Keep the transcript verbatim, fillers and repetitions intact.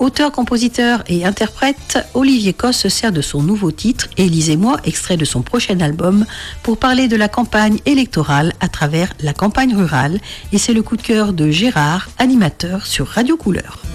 Auteur, compositeur et interprète, Olivier Cos se sert de son nouveau titre, Élisez-moi, extrait de son prochain album, pour parler de la campagne électorale à travers la campagne rurale. Et c'est le coup de cœur de Gérard, animateur sur Radio Couleur.